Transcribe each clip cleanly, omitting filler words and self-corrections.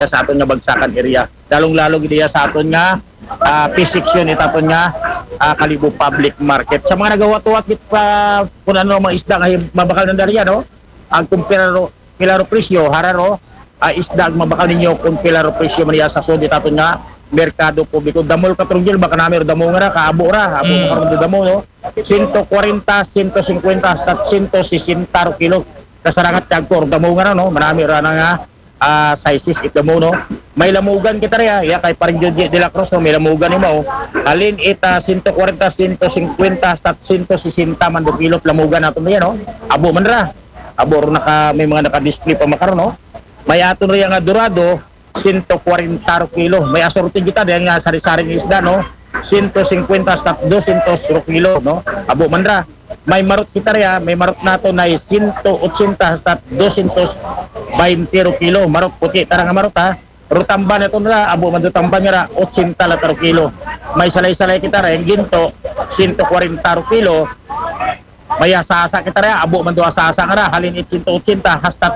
sa aton nga bagsakan area. Lalong-lalo gid sa aton nga P6 ita aton nga Kalibo Public Market. Sa mga nagawat-wat git pa kun ano mga isda nga mabakal ng dariya no. Ang pilaro presyo hararo isda ang mabakal ninyo kung pilaro presyo man sa sud ita aton nga merkado publiko. Damol katrunggil baka namin damo nga kaabo karon damo no. 140, 150 hasta 160 kilo. Kasarangat tagkor damo nga no. Marami ra na nga sizes ito mo no. May lamugan kita rin ya kay paring Joji de la Cruz no, may lamugan ni mo alin ita 140 150 hasta 160 man do kilo lamugan nato niya no. Abo man ra abo naka may mga naka-display pa makaron no. May aton rin nga dorado 140 kilo. May asorti kita diyan nga sari-saring isda no. 150 hasta 200 kilo no. Abo man ra. May marot kita rin may marot nato na 180 hasta 220 kilo. Marot puti tarang nga marot Rutamba na ito na, abo man tamba nga 80 kilo. May salay-salay kita rin, ginto, 140 kilo. May asasa kita rin, abo man asasa nga halin 180 hasta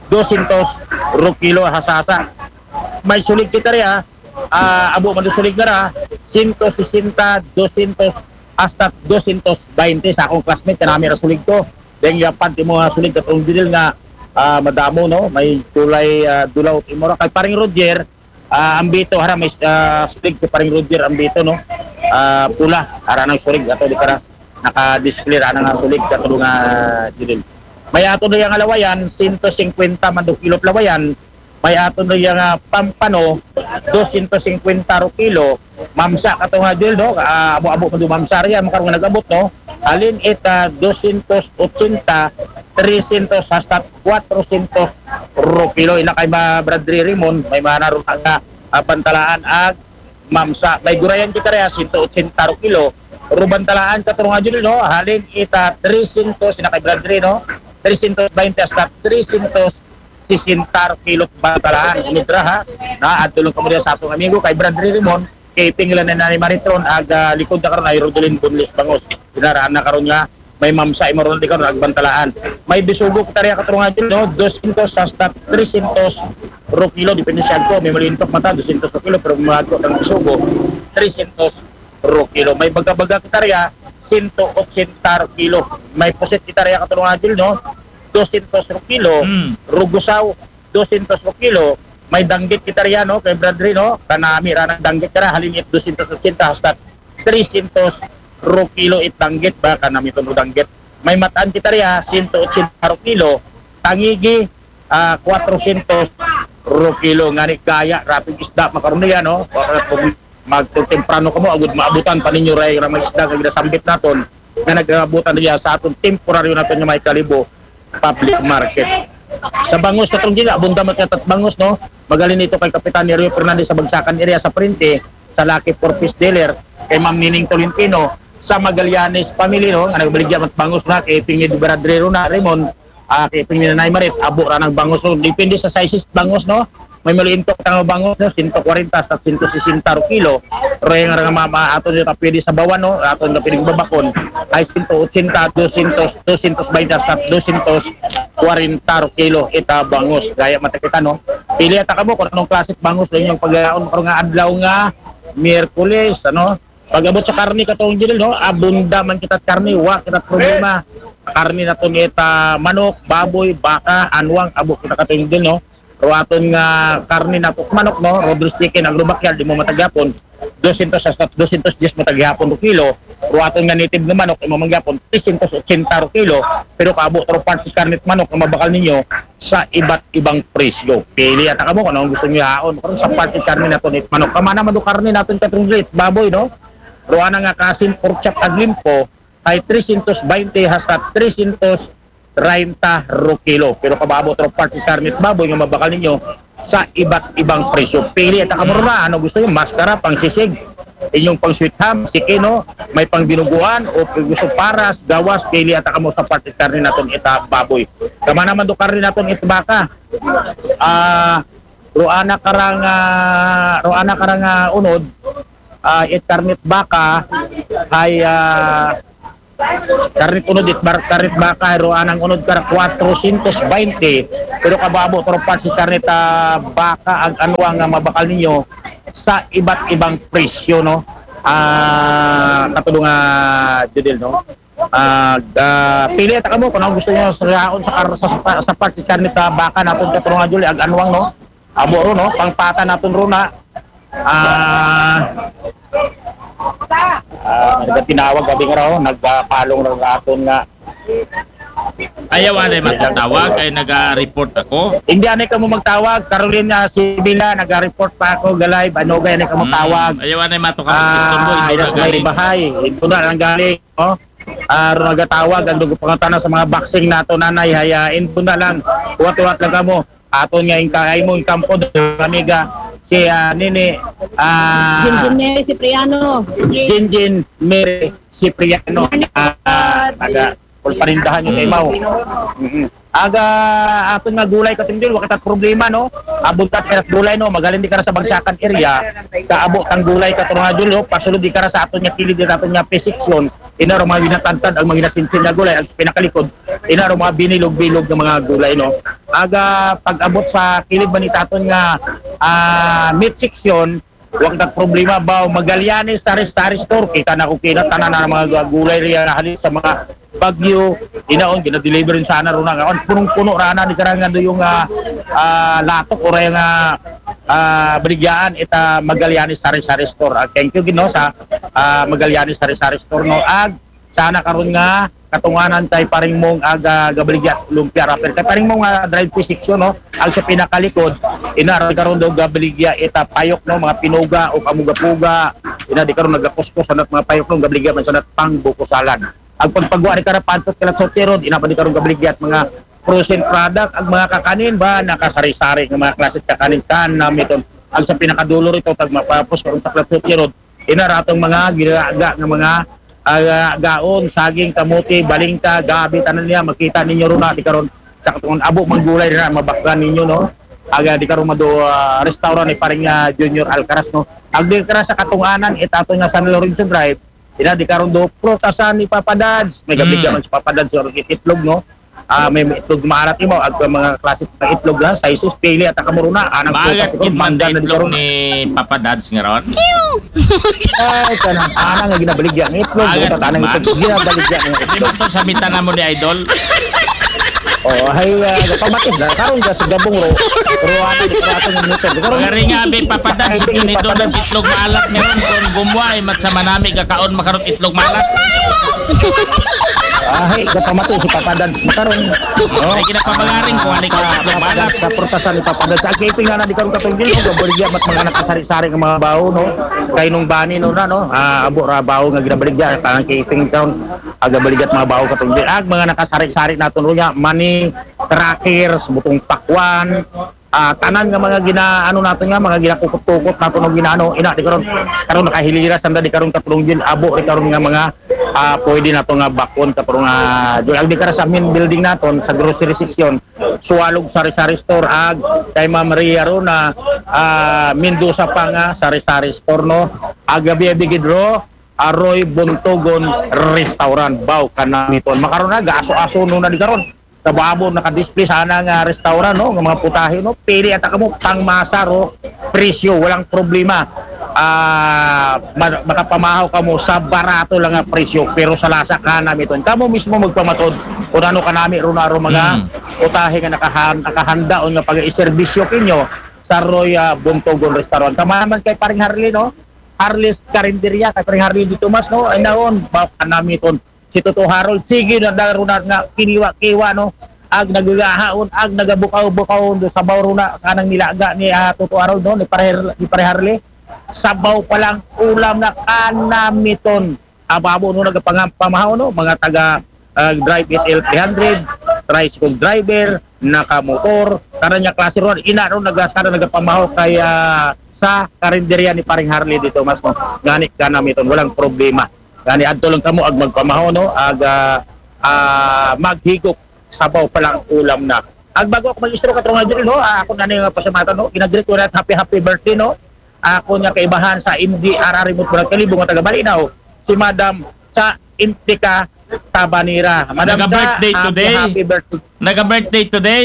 200 kilo asasa. May sulig kita rin abo man sulig nga 160, 200 hasta 220 sa akong classmate, kanami ra sulig ko. Dahil yapan ti mga sulig katong dinil nga madamo no, may tulay dulaw imora kay paring Roger ambito hara may sulig si paring Roger ambito no, pula hara nang sulig ato di para naka-display ra nang sulig katong dinil. May ato na yang alawayan 150 man do kilo lawayan. May ato na yang pampano 250 kilo. Mamsa katong dinil no, abo-abo man do mamsa riya makarong nagabot no. Alin ita 280 300 hasta 400 kilo. Ina kay Bradley Raymond may manaro nga pantalaan ag mamsa. May gurayan kita rin 180 kilo. Rubantalaan katong adyo no. Halin ita 300 ina kay Bradley no. 320 hasta 360 kilo bantalaan. Umidra ha. Na adtulong kamo sa atong amigo kay Bradley Raymond. Kay tinglan na ni Maritron ag likod na karon ay Rodolin Bunlis Bangos. Dinaraan na karon nga may mamsa imoron di karon agbantalaan. May bisugo kita rin katurungan din no, 200 hasta 300 kilo depende sa ko. May malintok mata 200 kilo pero maadto ang bisugo 300 kilo. May baga-baga kita rin 180 kilo. May puset kita rin katurungan din no, 200 kilo. Rugusaw 200 kilo. May danggit kita rin no kay Bradley no, kanami ra nang danggit kara halimit 280 hasta 300 kilo itanggit ba kanami to danggit. May mataan kita rin 180 kilo. Tangigi 400 kilo ngani kaya rapid isda makaron niya no. Magtemprano kamo agud maabutan pa ninyo ray ra may isda kay ginasambit naton nga nagabutan niya sa aton temporaryo naton nga may Kalibo Public Market. Sa Bangos katong gila abunda man katat Bangos no. Magaling nito kay Kapitan Nerio Fernandez sa bagsakan area sa Printe, sa Lucky Porpoise Dealer, kay Ma'am Nining Tolentino, sa Magallanes family no, nga nagbaligya mat Bangos na kay Pingid Bradrero na Raymond, kay Pingid Nanay Marit, abo ra nang Bangos no. Depende sa sizes Bangos no. May malintok tang Bangos no, 140 sa 160 kilo. Roy nga mama ato dito pwede sa bawan no, ato nga pwedeng babakon ay 180, 200, 220 sa 240 kilo ita Bangos. Gaya matakita no. Pili ata kamo kung anong klase Bangos lang yung paglaon karon nga adlaw nga Miyerkules ano. Pag-abot sa karni katong dinil no, abunda man kita karni, wa kita problema. Karni nato ita manok, baboy, baka, anwang abot kita katong dinil no. Ruaton nga karni nato manok no, Rodriguez chicken ang lubakyal di mo matagapon 200 hasta 210 matagapon kilo. Ruaton nga native nga manok imo manggapon 380 kilo. Pero kaabot ro parts karnit manok nga mabakal ninyo sa iba't ibang presyo. Pili ata kamo kung anong gusto niyo haon karon sa parts karni nato nit manok. Kamana man do karni naton katong baboy no. Ruana nga kasin pork chop ag limpo ay 320 hasta 330 kilo. Pero kababot ro party karnit baboy nga mabakal ninyo sa iba't ibang presyo. Pili at akamura ano gusto niyo, maskara, pang sisig, inyong pang sweet ham, sikino, may pang binuguan o gusto paras, gawas, pili at akamo sa party karnit naton ita baboy. Kama naman do karnit naton ita baka. Ruana karang unod it karnit baka ay Karit unod karit baka ro anang unod kara 420 pero kababo toro pa si karit baka ang anwa nga mabakal ninyo sa iba't ibang presyo no. Katulong Judel no. Pili ta kamo kung ano gusto niyo sa part si karit baka naton katulong Judel ag anwang no. Abo ro no pangpata naton ro na tinawag gabi nga raw, nagpalong raw aton nga. Ayaw anay magtatawag, ay nag-report ako. Hindi anay ka mo magtawag, Carolina Sibila, nag-report pa ako, galay, ano ba anay ka mo tawag. Ayaw anay matukang mo, Ay, galing bahay, ito na lang galing, no? Nagatawag, ang dugo pangatana sa mga boxing nato nanay, hayain po na lang, uwat-uwat lang ka mo. Aton nga yung kaay mo, yung kampo, amiga, si Nini Jinjin Mary Cipriano. Jinjin Mary Cipriano taga parindahan yung imaw. Aga aton nga gulay katimdil wakit problema no. Abot ka sa gulay no, magaling di ka sa Bagsakan area. Kaabot ang gulay ka nga dulo, pasulod di ka sa aton nga kilid aton nga P-section. Inaro mga binatantad ang mga nasinsin na gulay, ang pinakalikod. Inaro mga binilog-bilog ng mga gulay no. Aga pag-abot sa kilid ba ni taton nga meat section, wag na problema ba Magallanes sa store kita na kukina tanan na mga gulay riya na halit sa mga Bagyo inaon gina-deliver rin sana ron nga punong-puno rana ni karangan do yung latok or yung baligyan ita Magallanes sari-sari store. Thank you gino sa Magallanes sari-sari store no ag sana karon nga katunganan tay paring mong aga gabaligya lumpia rapper kay paring mong drive P-section no ang sa pinakalikod inara karon daw gabaligya ita payok no mga pinuga o kamuga-puga ina di karon nagakuskos sanat mga payok no gabaligya man sanat pangbukusalan ang pagpagwa ni karapantot kalat sotirod ina pa di karon gabaligya at mga frozen product ang mga kakanin ba nakasari-sari ng mga klase kakanin kan namiton ang sa pinakadulo rito tag mapapos karon sa kalat sotirod inara atong mga gilaga ng mga gaon, saging, kamuti, balingka, gabi, tanan niya, makita ninyo ron na, di karon sa katungan abo, manggulay na, mabaklan ninyo, no? Aga, di karon mado restaurant ni paring Junior Alcaraz, no? Agdi kara sa katunganan, itato nga San Lorenzo Drive, ina, di karon do, protasan ni Papa Dads, may gabigyan man si Papa Dads, or itlog, no? May itlog maarat mo, ag mga klase ng itlog lang, sizes, pili at akamuruna, anang bakit kitman itlog ni Papa Dads nga ron? Ay, kanang anang nga ginabaligyan ng itlog, anang itlog, ginabaligyan ng Hindi itlog. mo ito sabitan na mo ni Idol. Oh, hay kapamatid na karon ka sa gabong ro. Pero ano di ka ato ng itlog. Mga ringabi Papa Dads, ito ng itlog maalat nga ron. Kung gumuay, magsama nami, kakaon makarot itlog maalat. Ay, kapamatid si Papadan makaron. Ay, kinapamangaring kung ano ka itlog maalat. Sa protasan ni Papadan. Sa keeping na di karon katong dilo, gabaligya mat mga nakasari-sari nga mga bawo no. Kay nung bani no na no. Abo ra bawo nga ginabaligya tanang keeping town. Agabaligya mga bawo katong dilo. Ag mga nakasari-sari naton ro nya mani trackers, butong pakwan, tanan nga mga ginaano nato nga mga ginakukot-tukot nato ng ginaano ina di karon nakahilira sanda di karon katulong din abo di karon nga mga pwede nato nga bakon katulong di karon sa main building naton sa grocery section suwalog sari-sari store ag kay Ma'am Maria ro na Mendoza pa nga sari-sari store no agabi bigidro Aroy Buntogon Restaurant baw kanamiton makaron na gaaso-aso no na di karon sa babo naka-display sana nga restaurant no ng mga putahe no pili at kamo pangmasa ro presyo walang problema makapamahaw kamo sa barato lang nga presyo pero sa lasa ka namiton kamo mismo magpamatod kung ano kanami ro na ro mga putahe nga nakahanda o nga pag-iserbisyo kinyo sa Roy Buntogon Restaurant tamaman kay paring Harley no Harley's Carinderia kay paring Harley dito mas no ay naon ba kanamiton si Toto Harold sige na daro na nga kiniwa-kiwa no ag nagagahaon ag nagabukaw-bukaw do sa bawruna kanang nilaga ni Toto Harold no ni Pare Harley sabaw pa lang ulam na kanamiton ababo no nagapamahaw no mga taga drive it L300 tricycle driver nakamotor kanang klase ron ina ron nagapamahaw kaya sa karinderya ni Paring Harley dito mas no ganit kanamiton walang problema gani adto lang kamo ag magpamahaw no ag maghigop sabaw pa lang ulam na ag bago ako mag-istro katong nga no ako na nga pasamata no ginagreet ko na happy birthday no ako nya kaibahan sa MDRR remote Barangay Kalibong taga Balinaw si Madam sa Intika Tabanira. Madam Nagka-birthday Cha, today? Happy birthday. Nag-birthday today?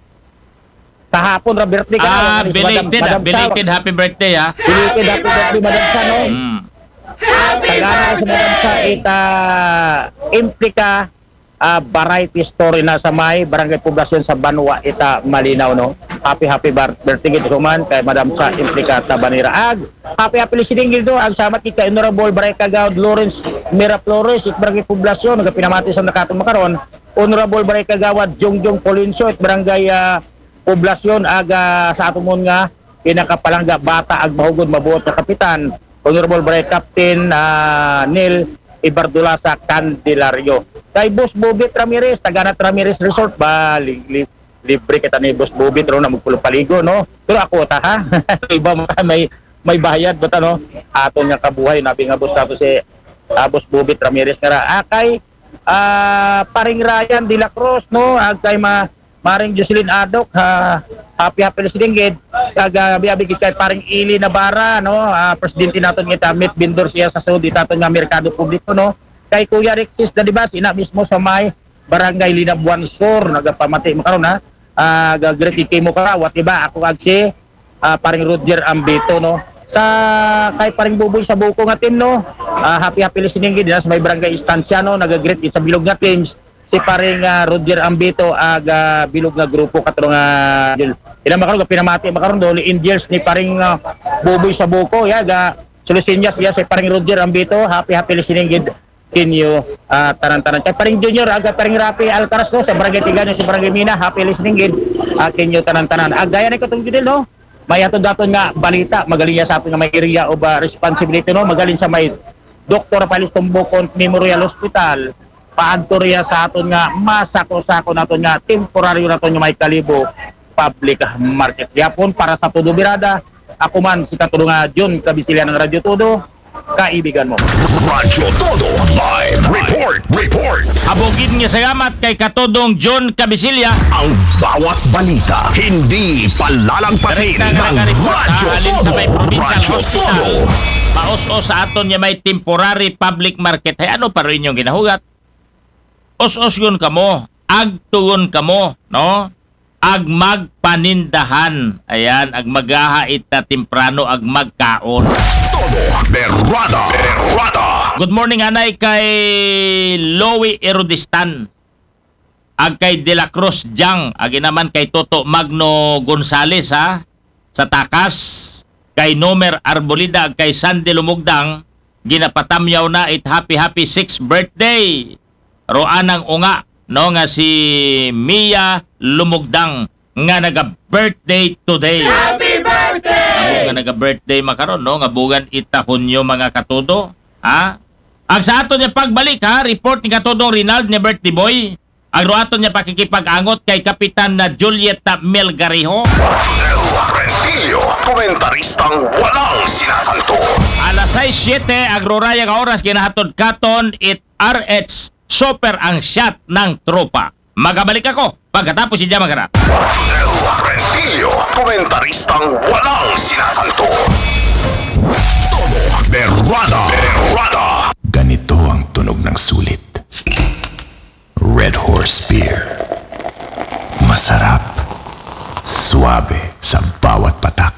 Kahapon ra birthday ka. Belated happy birthday ha. Belated happy birthday, Madam Cha, no? Tagana sa Madam Cha, ita implika variety story na sa may barangay poblasyon sa Banwa, ita Malinaw, no? Happy birthday gid man kay Madam Cha implika Tabanira. Happy listening gid ag samat kay Honorable Bray Kagawad Lawrence Miraflores it barangay poblasyon nagapinamati sa nakatong makaron. Honorable Bray Kagawad Jongjong Polincio it barangay poblasyon aga sa atomon nga pinakapalangga bata ag mahugod mabuot na kapitan. Honorable Bray Captain Neil Ibardula sa Candelario. Kay Boss Bobit Ramirez, Taganat Ramirez Resort ba libre kita ni Boss Bobit ro na magpulong-paligo, no? Pero ako ta ha. Iba may bayad bata, no? Aton nga kabuhay nabi nga boss tato si Boss Bobit Ramirez nga kay paring Ryan De La Cruz, no? Kay maring Jocelyn Adok, happy listening gid. Biabig kay paring Ili Navarra, no? Presidente naton kita Met Vendor siya sa Saudi taton nga merkado publiko, no? Kay Kuya Rexis na diba sina mismo sa may barangay Linabuan Sur nagapamati makaron ha. Gagreet kay mo karawat diba ako agsi paring Roger Ambito, no? Sa kay paring Buboy sa buko nga team, no? Happy listening gid sa may barangay Estancia, no? Nagagreet sa bilog nga teams si paring Roger Ambito aga bilog nga grupo katong ilang makaron pinamati makaron doli Angels ni paring Buboy sa buko ya ga Solusinyas ya si paring Roger Ambito. Happy listening gid kinyo tanan-tanan kay paring Junior aga paring Rapi Alcaraz, no? Sa barangay Tiganyo sa barangay Mina happy listening gid kinyo tanan-tanan agaya ni katong judel, no? May ato daton nga balita magaling ya sa aton nga may area of responsibility, no? Magaling sa may Dr. Palis Tumbukon Memorial Hospital paadto riya sa aton nga masako-sako naton nga temporaryo naton nga may Kalibo public market yapon para sa Todo Birada. Ako man si Katudo nga John Kabisilia ng Radyo Todo, kaibigan mo. Radyo Todo Live Report. Abogid nga salamat kay Katodong John Cabisilia. Ang bawat balita hindi palalagpasin ng Radyo Todo. Maos-os sa aton niya may temporary public market. Hay ano pa rin yung ginahugat? Os-os yun kamo. Agtugon kamo, no? Ag magpanindahan. Ayan, ag maghahait na temprano, ag magkaon. Todo Berrada. Good morning, anay kay Lowy Erudistan. Ag kay De La Cruz Jang. Ag naman kay Toto Magno Gonzales, ha? Sa Takas. Kay Nomer Arbolida. Ag kay Sandy Lumugdang. Ginapatamyaw na it happy 6th birthday. Roanang unga. No nga si Mia Lumugdang nga naga-birthday today. Happy birthday! Amo nga naga-birthday makaron, no? Nga bugan itahunyo mga katudo. Ha? Ang sa aton niya pagbalik, ha? Report ni Katudong Rinald ni birthday boy. Ang roaton niya pakikipag-angot kay Kapitan na Julieta Melgarejo. Del Rentillo, komentaristang walang sinasanto. Alas 6:07 agroraya ka oras ginahatod katon it RH super ang shot ng tropa. Magabalik ako pagkatapos si Jamagara. Del Rentillo, komentaristang walang sinasanto. Todo Berrada. Ganito ang tunog ng sulit. Red Horse Beer. Masarap. Suabe sa bawat patak.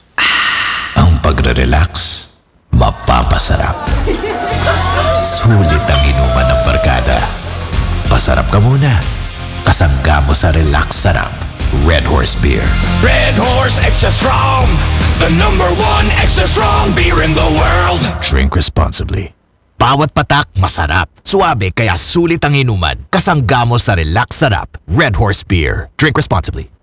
Ang pagre-relax, mapapasarap. Sulit ang inuman ng barkada. Pasarap ka muna. Kasangga mo sa relax sarap. Red Horse Beer. Red Horse Extra Strong, the #1 extra strong beer in the world. Drink responsibly. Bawat patak, masarap. Suabe kaya sulit ang inuman. Kasangga mo sa relax sarap. Red Horse Beer. Drink responsibly.